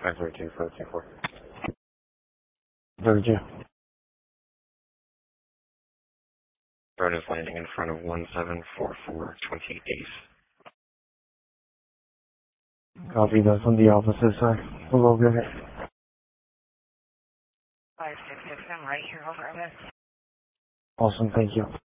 532, 424. 32. Drone is landing in front of 174428. Copy, that's on the opposite side. Hello, go ahead. 566, I'm right here, over, over. Awesome, thank you.